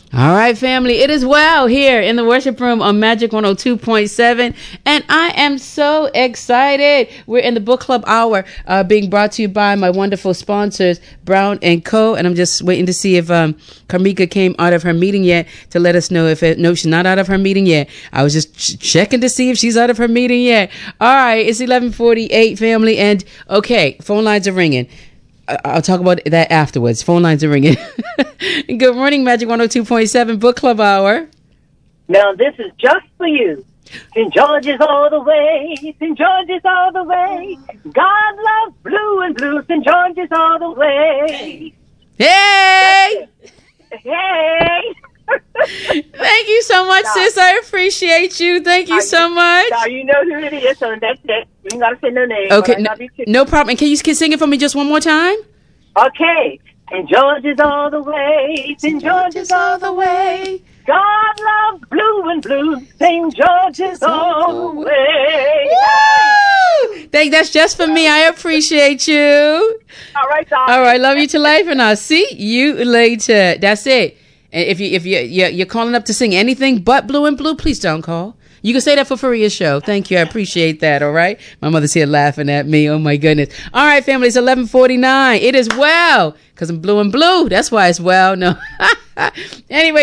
All right, family. It is well here in the worship room on Magic 102.7. And I am so excited. We're in the book club hour being brought to you by my wonderful sponsors, Brown & Co. And I'm just waiting to see if Carmika came out of her meeting yet to let us know no, she's not out of her meeting yet. I was just checking to see if she's out of her meeting yet. All right. It's 11:48, family. And okay, phone lines are ringing. I'll talk about that afterwards. Phone lines are ringing. Good morning, Magic 102.7 Book Club Hour. Now, this is just for you. St. George's all the way. St. George's all the way. God loves blue and blue. St. George's all the way. Hey! Hey! Thank you so much, sis. I appreciate you. Thank you so much. Now, you know who it is, so that's it. You ain't got to say no name. Okay, no problem. And can you sing it for me just one more time? Okay. St. George's all the way. St. George's all the way. God loves blue and blue. St. George's all the way. Woo! That's just for me. I appreciate you. All right, darling. All right, love you to life, and I'll see you later. That's it. And if you're calling up to sing anything but Blue and Blue, please don't call. You can say that for Faria's show. Thank you. I appreciate that. All right. My mother's here laughing at me. Oh my goodness. All right, family. It's 11:49. It is well because I'm blue and blue. That's why it's well. No. Anyway.